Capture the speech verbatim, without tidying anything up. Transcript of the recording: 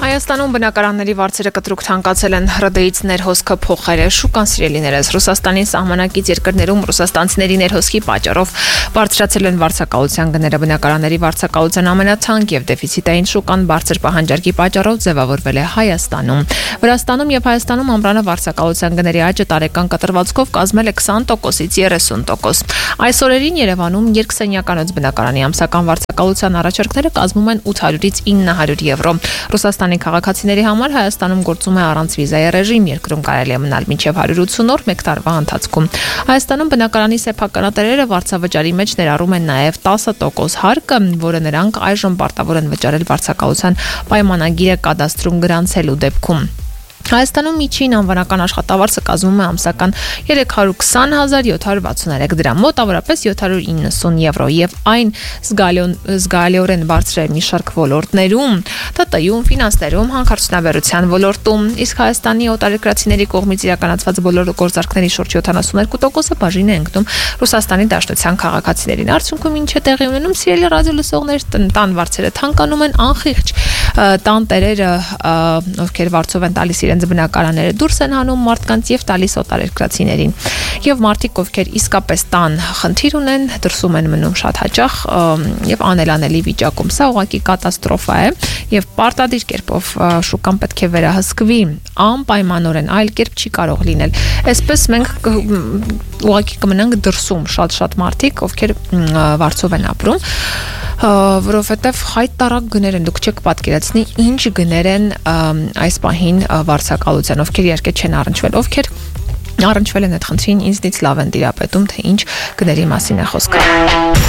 Հայաստանում բնակարանների վարձերը կտրուկ թանկացել են ՌԴ-ից ներհոսքը փոխել է շուկան սիրելիներս Ռուսաստանի սահմանակից երկրներում ռուսաստանցիների ներհոսքի պատճառով բարձրացել են վարձակալության գները բնակարանների վարձակալության ամենաթանկ եւ դեֆիցիտային շուկան բարձր պահանջարկի պատճառով ձևավորվել է Հայաստանում Վրաստանում եւ Հայաստանում ամռանը վարձակալության գների աճը տարեկան կտրվածքով կազմել է քսան տոկոսից երեսուն տոկոս Այս օրերին Երևանում երկսենյականոց բնակարանի ամսական վարձակալության առաջարկները կազմում են ութ հարյուրից ինը հարյուր եվրո Ռուսաստանի քաղաքացիների համար Հայաստանում գործում է առանց վիզայի ռեժիմ, երկրում կարելի է մնալ մինչև հարյուր ութսուն օր մեկ տարվա ընթացքում։ Հայաստանում բնակարանի սեփականատերերը վարձավճարի մեջ ներառում են նաև տասը տոկոս հարկը, որը նրանք այժմ պարտավոր են վճարել վարձակալության պայմանագիրը կադաստրում գրանցելու դեպքում։ Հայաստանում միջին անվանական աշխատավարձը կազմում է ամսական երեք հարյուր քսան հազար յոթ հարյուր վաթսուններեք դրամ, մոտավորապես յոթ հարյուր իննսուն եվրո եւ այն զգալիորեն բարձր է մի շարք ոլորտներում, ՏՏ-ում, ֆինանսներում, հանքարդյունաբերության ոլորտում, իսկ Հայաստանի օտարերկրացիների կողմից իրականացված բոլոր գործարքների շուրջ յոթանասուններկու տոկոսը բաժին է ընկնում Ռուսաստանի Դաշնության քաղաքացիներին։ Արդյունքում ինչ է տեղի ունենում, սիրելի ռադիո լսողներ, տան վարձերը թանկանում են անխիղճ, տան տերերը, ովքեր վարձով են տալիս իրենց բնակարանները դուրս են հանում մարդկանց եւ տալիս օտարերկրացիներին եւ մարդիկ ովքեր իսկապես տան խնդիր ունեն դրսում են մնում շատ հաճախ եւ անելանելի վիճակում սա ուղղակի կատաստրոֆա է եւ պարտադիր կերպով շուկան պետք է վերահսկվի անպայմանորեն այլ կերպ չի կարող լինել այսպես մենք ուղղակի կմնանք դրսում շատ-շատ մարդիկ ովքեր վարձով են ապրում որովհետեւ հայտարարակ գներ են դուք չեք պատկերացնի ինչ գներ են այս պահին վարձակալության ովքեր իհարկե չեն առնչվել ովքեր առնչվել են այդ խնդրին ինձնից լավ են տիրապետում թե ինչ գների մասին է խոսքը